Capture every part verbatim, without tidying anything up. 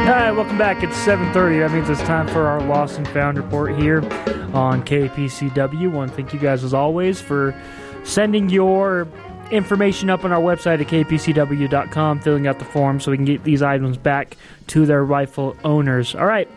Hi, welcome back. It's seven thirty. That means it's time for our Lost and Found report here on K P C W. I want to thank you guys, as always, for sending your information up on our website at k p c w dot com, filling out the form so we can get these items back to their rightful owners. All right,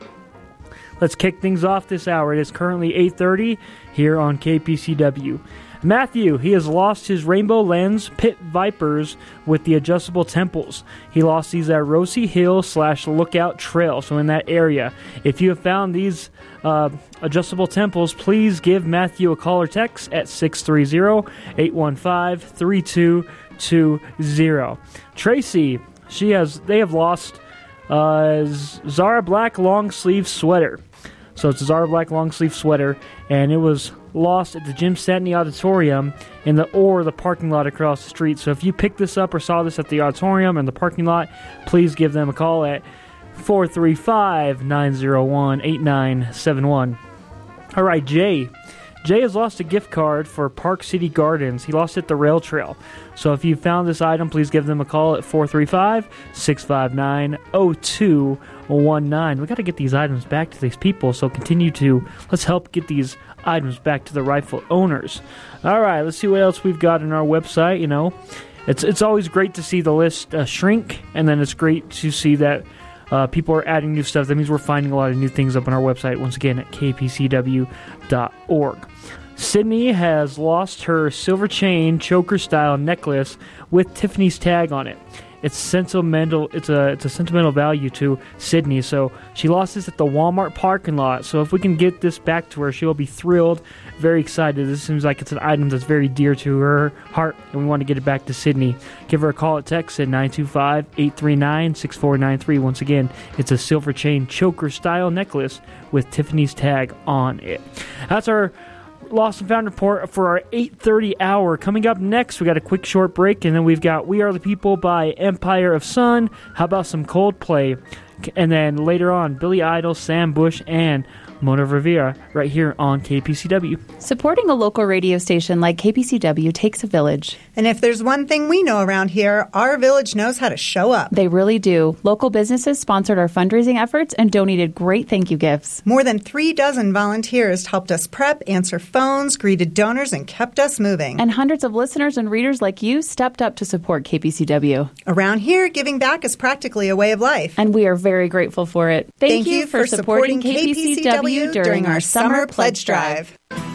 let's kick things off this hour. It is currently eight thirty here on K P C W. Matthew, he has lost his Rainbow Lens Pit Vipers with the adjustable temples. He lost these at Rosie Hill slash Lookout Trail, so in that area. If you have found these uh, adjustable temples, please give Matthew a call or text at six three zero, eight one five, three two two zero. Tracy, she has they have lost uh, Zara Black long sleeve sweater. So it's a Zara Black long sleeve sweater, and it was lost at the Jim Statney Auditorium in the or the parking lot across the street. So if you picked this up or saw this at the auditorium and the parking lot, please give them a call at four three five, nine zero one, eight nine seven one. All right, Jay. Jay has lost a gift card for Park City Gardens. He lost it at the rail trail. So if you found this item, please give them a call at four three five, six five nine, zero two one nine. We got to get these items back to these people, so continue to, let's help get these items back to the rightful owners. All right, let's see what else we've got on our website. You know, it's it's always great to see the list uh, shrink, and then it's great to see that uh, people are adding new stuff. That means we're finding a lot of new things up on our website, once again, at k p c w dot org. Sydney has lost her silver chain choker-style necklace with Tiffany's tag on it. It's sentimental. It's a it's a sentimental value to Sydney. So she lost this at the Walmart parking lot. So if we can get this back to her, she will be thrilled, very excited. This seems like it's an item that's very dear to her heart, and we want to get it back to Sydney. Give her a call at text at nine two five, eight three nine, six four nine three. Once again, it's a silver chain choker-style necklace with Tiffany's tag on it. That's our Lost and Found report for our eight thirty hour. Coming up next, we got a quick short break, and then we've got We Are the People by Empire of Sun. How about some Coldplay? And then later on, Billy Idol, Sam Bush, and Mona Rivera right here on K P C W. Supporting a local radio station like K P C W takes a village. And if there's one thing we know around here, our village knows how to show up. They really do. Local businesses sponsored our fundraising efforts and donated great thank you gifts. More than three dozen volunteers helped us prep, answer phones, greeted donors, and kept us moving. And hundreds of listeners and readers like you stepped up to support K P C W. Around here, giving back is practically a way of life. And we are very grateful for it. Thank, Thank you, you for, for supporting supporting K P C W during our Summer Pledge Drive.